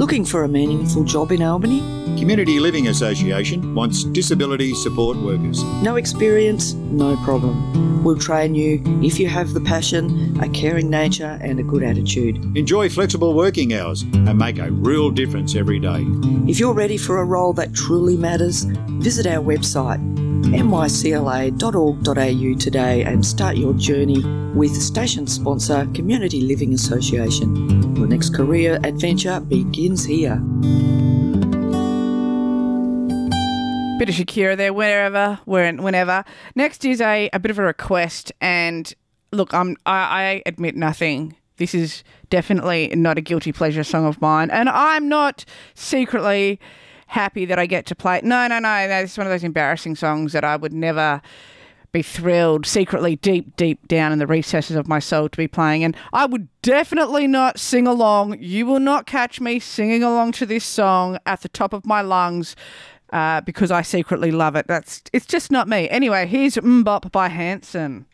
Looking for a meaningful job in Albany? Community Living Association wants disability support workers. No experience? No problem. We'll train you if you have the passion, a caring nature and a good attitude. Enjoy flexible working hours and make a real difference every day. If you're ready for a role that truly matters, visit our website mycla.org.au today and start your journey with station sponsor Community Living Association. Your next career adventure begins here. Bit of Shakira there, whenever. Next is a bit of a request, and look, I admit nothing. This is definitely not a guilty pleasure song of mine, and I'm not secretly happy that I get to play it. No, it's one of those embarrassing songs that I would never be thrilled secretly deep down in the recesses of my soul to be playing, and I would definitely not sing along. You will not catch me singing along to this song at the top of my lungs because I secretly love it. It's just not me. Anyway, here's Mbop by Hanson.